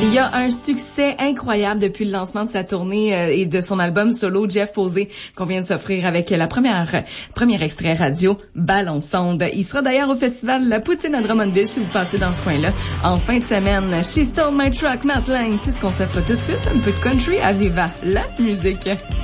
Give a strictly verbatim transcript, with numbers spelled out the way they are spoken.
Il y a un succès incroyable depuis le lancement de sa tournée euh, et de son album solo Jeff Posé qu'on vient de s'offrir avec la première premier extrait radio Ballon Sonde. Il sera d'ailleurs au festival La Poutine à Drummondville si vous passez dans ce coin-là en fin de semaine. She Stole My Truck, Matt Lang, c'est ce qu'on s'offre tout de suite. Un peu de country à Viva la musique.